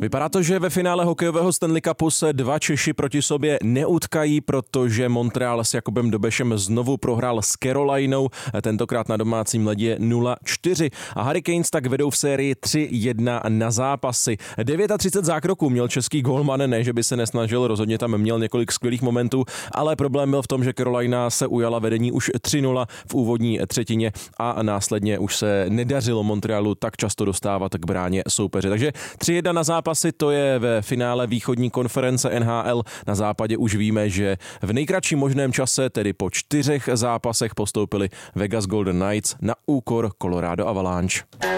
Vypadá to, že ve finále hokejového Stanley Cupu se dva Češi proti sobě neutkají, protože Montreal s Jakubem Dobešem znovu prohrál s Carolinou, tentokrát na domácím ledě 0-4 a Hurricanes tak vedou v sérii 3-1 na zápasy. 39 zákroků měl český gólman, ne že by se nesnažil, rozhodně tam měl několik skvělých momentů, ale problém byl v tom, že Carolina se ujala vedení už 3-0 v úvodní třetině a následně už se nedařilo Montrealu tak často dostávat k bráně soupeře. Takže 3-1 na zápasy, to je ve finále východní konference NHL. Na západě už víme, že v nejkratším možném čase, tedy po 4 zápasech, postoupili Vegas Golden Knights na úkor Colorado Avalanche.